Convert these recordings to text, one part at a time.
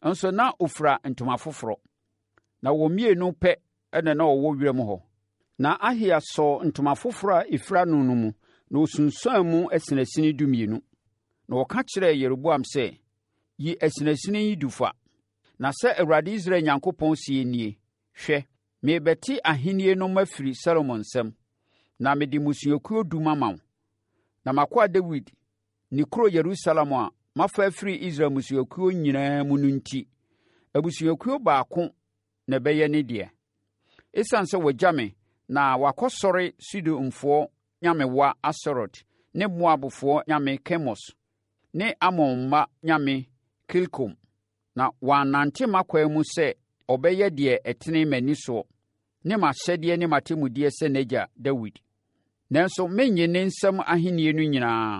nso na ofura ntoma foforo. Na wɔn mmienu pɛ na wɔwɔ wiram hɔ. Na Ahia sɔ ntoma foforo a ɛfira no no mu, na osunsuan mu asinasini 12. Na wɔka kyerɛɛ Yeroboam sɛ, yi asinasini yi du fa. Na sɛ Awurade Israel Nyankopɔn sie nie, hwɛ, merebɛte ahennie no mafiri Salomo nsam, na mede mmusuakuo 10 ma wo. Na m'akoa Dawid, ne kuro Yerusalem a mafa afiri Israel mmusuakuo nyinaa mu no nti, abusuakuo baako na ɛbɛyɛ ne deɛ. Esiane sɛ wagya me na wakɔsɔre Sidonfoɔ nyamewa Asorot ne Moabfoɔ nyame Kemos ne Amon mma nyame Kilkom, na wannante m'akwan mu sɛ ɔbɛyɛ deɛ ɛtene m'ani soɔ ne m'ahyɛdeɛ ne m'atemmudeɛ sɛ n'agya Dawid. Nanso mennye ne nsam ahennie no nyinaa.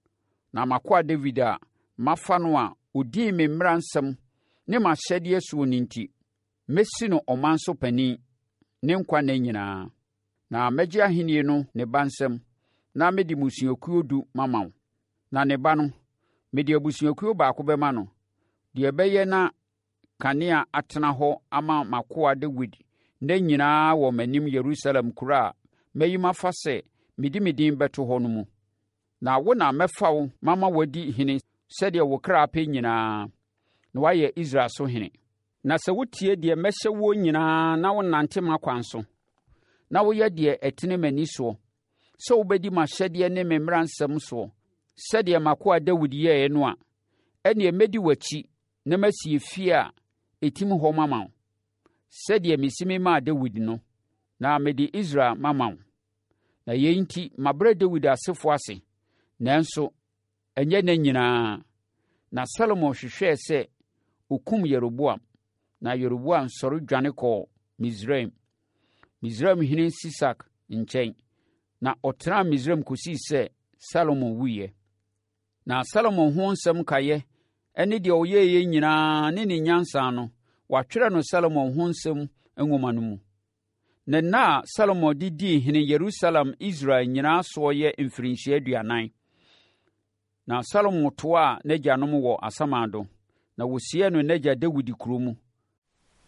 Na m'akoa Dawid a mafa no a ɔdii me mmara nsɛm ne m'ahyɛdeɛ soɔ no nti, mɛsi no ɔman so panin ne nkwa nna nyinaa. Na mɛgye ahennie no ne ba nsam, na mede mmusuakuo 10 mama wo. Na ne ba no, mede abusuakuo baako bɛma no, deɛ ɛbɛyɛ na kanea atena hɔ ama m'akoa Dawid nna nyinaa wɔ m'anim Yerusalem kuro a mayi mafa sɛ mede me din bɛto hɔ no mu. Na wo na mɛfa wo mama wadi hene sɛdeɛ wo kra apɛ nyinaa, na woayɛ Israel so hene. Na sɛ wotie deɛ mɛhyɛ wo nyinaa na wonante m'akwan so, na woyɛ deɛ ɛtene m'ani soɔ, sɛ wobɛdi m'ahyɛdeɛ ne me mmara nsɛm soɔ, sɛdeɛ m'akoa Dawid yɛeɛ no a, ɛnneɛ mɛdi w'akyi na masie fie a ɛtim hɔ mama wo, sɛdeɛ mesi me maa Dawid no, na mede Israel mama wo. Na yei nti mabrɛ Dawid asefoɔ ase, nanso ɛnyɛ nna nyinaa. Na Salomo hwehwɛɛ sɛ ɔkum Yeroboam, na Yeroboam sɔre dwane kɔɔ Misraimhene Sisak nkyɛn, na ɔtenaa Misraim kɔsii sɛ Salomo wuiɛ. Na Salomo ho nsɛm kaeɛ ne deɛ ɔyɛeɛ nyinaa ne ne nyansa no, wɔatwerɛ no Salomo ho nsɛm nwoma no mu. Na nna a Salomo de dii hene Yerusalem Israel nyinaa soɔ yɛ mfirinhyia 40. Na Salomo toaa n'agyanom wɔ asamando, na wɔsiee no n'agya Dawid kuro mu,